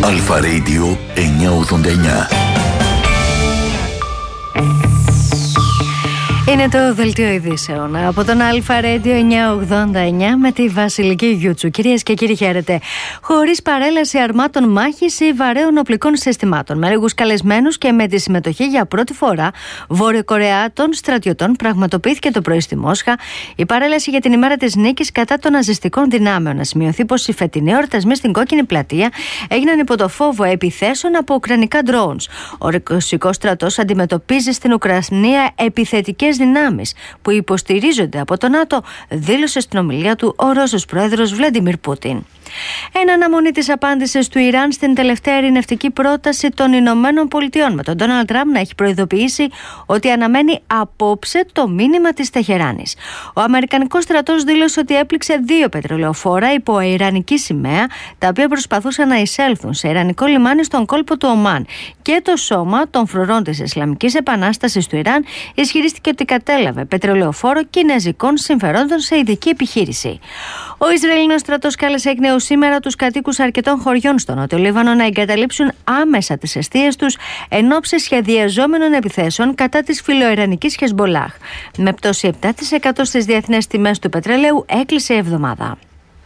Αλφα Radio 989. Είναι το δελτίο ειδήσεων από τον Αλφα Radio 989 με τη Βασιλική Γιούτσου. Κυρίες και κύριοι, χαίρετε. Χωρίς παρέλαση αρμάτων μάχης ή βαρέων οπλικών συστημάτων, με λίγους καλεσμένους και με τη συμμετοχή για πρώτη φορά Βορειοκορεάτων στρατιωτών, πραγματοποιήθηκε το πρωί στη Μόσχα η παρέλαση για την ημέρα της νίκης κατά των ναζιστικών δυνάμεων. Να σημειωθεί πως οι φετινοί εορτασμοί στην Κόκκινη Πλατεία έγιναν υπό το φόβο επιθέσεων από ουκρανικά drones. Ο ρωσικός στρατός αντιμετωπίζει στην Ουκρανία επιθετικές δυνάμεις που υποστηρίζονται από το ΝΑΤΟ, δήλωσε στην ομιλία του ο Ρώσος πρόεδρος Βλαντιμίρ Πούτιν. Εν αναμονή της απάντησης του Ιράν στην τελευταία ειρηνευτική πρόταση των Ηνωμένων Πολιτειών, με τον Ντόναλντ Τραμπ να έχει προειδοποιήσει ότι αναμένει απόψε το μήνυμα της Τεχεράνης. Ο Αμερικανικός στρατός δήλωσε ότι έπληξε 2 πετρελαιοφόρα υπό ιρανική σημαία, τα οποία προσπαθούσαν να εισέλθουν σε ιρανικό λιμάνι στον κόλπο του Ομάν. Και το σώμα των φρουρών της Ισλαμικής Επανάστασης του Ιράν ισχυρίστηκε ότι κατέλαβε πετρελαιοφόρο κινέζικων συμφερόντων σε ειδική επιχείρηση. Ο Ισραηλινός στρατός κάλεσε εκ νέου σήμερα τους κατοίκους αρκετών χωριών στο Νότιο Λίβανο να εγκαταλείψουν άμεσα τις εστίες τους εν ώψη σχεδιαζόμενων επιθέσεων κατά της φιλοϊρανικής Χεσμπολάχ. Με πτώση 7% στις διεθνές τιμές του πετρελαίου έκλεισε η εβδομάδα.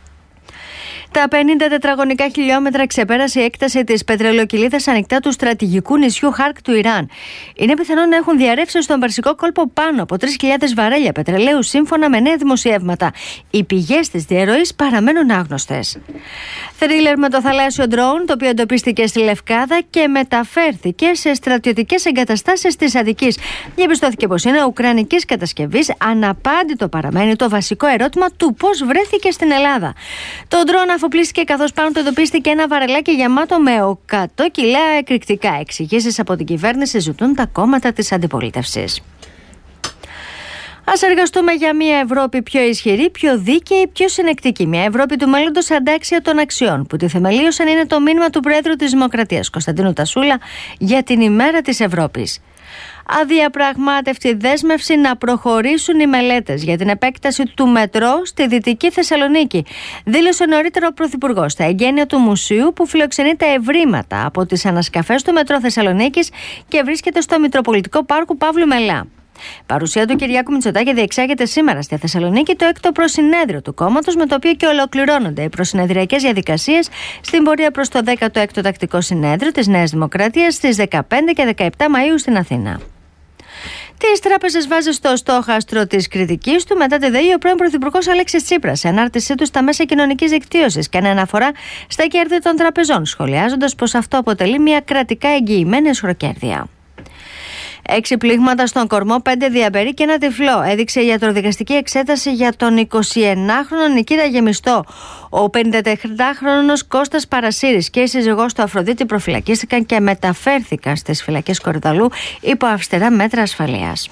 Τα 50 τετραγωνικά χιλιόμετρα ξεπέρασε η έκταση της πετρελαιοκυλίδας ανοιχτά του στρατηγικού νησιού Χάρκ του Ιράν. Είναι πιθανό να έχουν διαρρεύσει στον Περσικό κόλπο πάνω από 3.000 βαρέλια πετρελαίου, σύμφωνα με νέα δημοσιεύματα. Οι πηγές της διαρροής παραμένουν άγνωστες. Θρίλερ με το θαλάσσιο ντρόουν, το οποίο εντοπίστηκε στη Λευκάδα και μεταφέρθηκε σε στρατιωτικές εγκαταστάσεις της Αττικής. Διαπιστώθηκε πως είναι ουκρανικής κατασκευής. Αναπάντητο παραμένει το βασικό ερώτημα του πώς βρέθηκε στην Ελλάδα. Το ντρόουν αφοπλίστηκε καθώς πάνω του εντοπίστηκε ένα βαρελάκι γεμάτο με 100 κιλά εκρηκτικά. Εξηγήσεις από την κυβέρνηση ζητούν τα κόμματα της αντιπολίτευσης. Ας εργαστούμε για μια Ευρώπη πιο ισχυρή, πιο δίκαιη, πιο συνεκτική. Μια Ευρώπη του μέλλοντος αντάξια των αξιών, που τη θεμελίωσαν είναι το μήνυμα του Προέδρου της Δημοκρατίας, Κωνσταντίνου Τασούλα, για την ημέρα της Ευρώπης. Αδιαπραγμάτευτη δέσμευση να προχωρήσουν οι μελέτες για την επέκταση του μετρό στη Δυτική Θεσσαλονίκη, δήλωσε νωρίτερα ο Πρωθυπουργός στα εγγένεια του μουσείου που φιλοξενεί τα ευρήματα από τις ανασκαφές του μετρό Θεσσαλονίκης και βρίσκεται στο Μητροπολιτικό Πάρκο Παύλου Μελά. Παρουσία του Κυριάκου Μητσοτάκη διεξάγεται σήμερα στη Θεσσαλονίκη το 6ο προσυνέδριο του κόμματος, με το οποίο και ολοκληρώνονται οι προσυνεδριακές διαδικασίες στην πορεία προς το 16ο τακτικό συνέδριο της Νέας Δημοκρατίας στις 15 και 17 Μαΐου στην Αθήνα. Τις τράπεζες βάζει στο στόχαστρο της κριτικής του μετά τη ΔΕΗ ο πρώην Πρωθυπουργός Αλέξης Τσίπρας σε ανάρτησή του στα μέσα κοινωνικής δικτύωσης και αναφορά στα κέρδη των τραπεζών, σχολιάζοντας πως αυτό αποτελεί μια κρατικά εγγυημένη εσχροκέρδεια. 6 πλήγματα στον κορμό, 5 διαμπερί και ένα τυφλό, έδειξε η ιατροδικαστική εξέταση για τον 21χρονο Νικήτα Γεμιστό. Ο 54χρονος Κώστας Παρασύρης και η σύζυγός του Αφροδίτη προφυλακίστηκαν και μεταφέρθηκαν στις φυλακές Κορυδαλού υπό αυστηρά μέτρα ασφαλείας.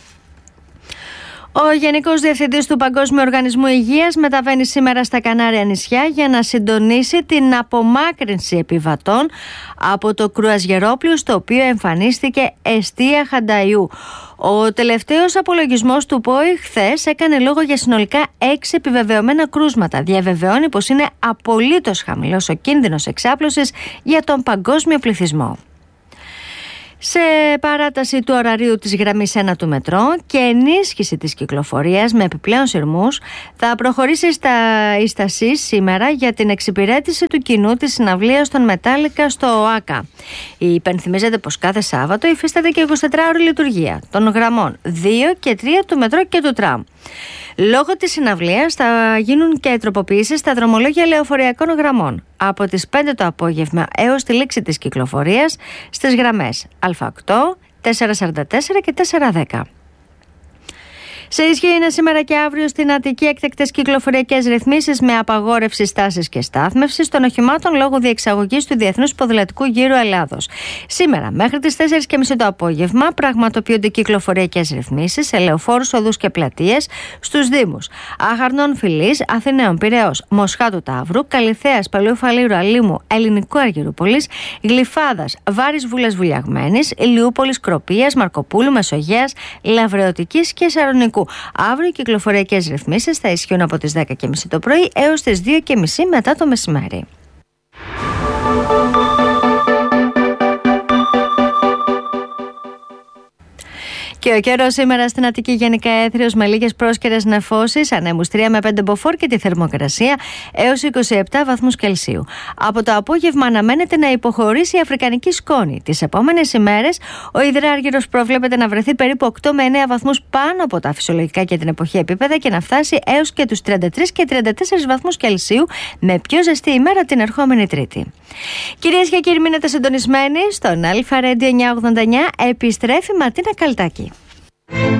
Ο Γενικός Διευθυντής του Παγκόσμιου Οργανισμού Υγείας μεταβαίνει σήμερα στα Κανάρια νησιά για να συντονίσει την απομάκρυνση επιβατών από το κρουαζιερόπλοιο στο οποίο εμφανίστηκε εστία Χανταϊού. Ο τελευταίος απολογισμός του ΠΟΗ χθες έκανε λόγο για συνολικά 6 επιβεβαιωμένα κρούσματα. Διαβεβαιώνει πως είναι απολύτως χαμηλός ο κίνδυνος εξάπλωσης για τον παγκόσμιο πληθυσμό. Σε παράταση του ωραρίου της γραμμής 1 του μετρό και ενίσχυση της κυκλοφορίας με επιπλέον σειρμούς, θα προχωρήσει στα Ιστασής σήμερα για την εξυπηρέτηση του κοινού της συναυλίας των Μετάλλικα στο ΟΑΚΑ. Υπενθυμίζεται πως κάθε Σάββατο υφίσταται και 24ωρη λειτουργία των γραμμών 2 και 3 του μετρό και του τραμ. Λόγω της συναυλίας θα γίνουν και τροποποιήσεις στα δρομολόγια λεωφορειακών γραμμών από τις 5 το απόγευμα έως τη λήξη της κυκλοφορίας στις γραμμές Α8, 444 και 410. Σε ισχύ είναι σήμερα και αύριο στην Αττική έκτακτες κυκλοφοριακές ρυθμίσεις με απαγόρευση στάσης και στάθμευσης των οχημάτων λόγω διεξαγωγής του Διεθνούς Ποδηλατικού Γύρου Ελλάδος. Σήμερα μέχρι τις 4.30 το απόγευμα πραγματοποιούνται κυκλοφοριακές ρυθμίσεις σε λεωφόρους, οδούς και πλατείες στους Δήμους Αχαρνών Φυλής, Αθηναίων Πειραιώς, Μοσχάτου Ταύρου, Καλιθέας, Παλαιού Φαλήρου, Αλήμου, Ελληνικού Αργυρούπολης, Γλυφάδας, Βάρης Βούλας Βουλιαγμένης, Ηλιούπολης, Κροπίας, Μαρκοπούλου, Μεσογείας, Λαβρεωτικής και Σαρονικού. Αύριο οι κυκλοφοριακές ρυθμίσεις θα ισχύουν από τις 10.30 το πρωί έως τις 2.30 μετά το μεσημέρι. Και ο καιρός σήμερα στην Αττική γενικά έθριος με λίγες πρόσκαιρες νεφώσεις, ανέμους 3 με 5 μποφόρ και τη θερμοκρασία έως 27 βαθμούς Κελσίου. Από το απόγευμα αναμένεται να υποχωρήσει η αφρικανική σκόνη. Τις επόμενες ημέρες ο υδράργυρος προβλέπεται να βρεθεί περίπου 8 με 9 βαθμούς πάνω από τα φυσιολογικά και την εποχή επίπεδα και να φτάσει έως και τους 33 και 34 βαθμούς Κελσίου, με πιο ζεστή ημέρα την ερχόμενη Τρίτη. Κυρίες και κύριοι, μείνετε συντονισμένοι στον Αλφα Radio 989. Επιστρέφει Ματίνα Καλτάκη.